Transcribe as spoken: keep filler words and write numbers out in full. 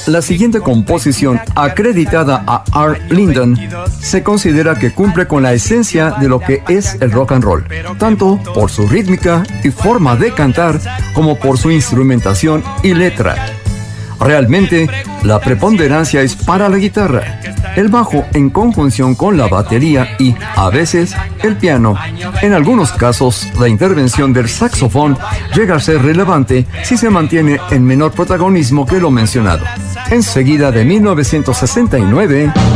La siguiente composición, acreditada a Art Linden, se considera que cumple con la esencia de lo que es el rock and roll, tanto por su rítmica y forma de cantar como por su instrumentación y letra. Realmente, la preponderancia es para la guitarra, el bajo en conjunción con la batería y, a veces, el piano. En algunos casos, la intervención del saxofón llega a ser relevante si se mantiene en menor protagonismo que lo mencionado. Enseguida de mil novecientos sesenta y nueve...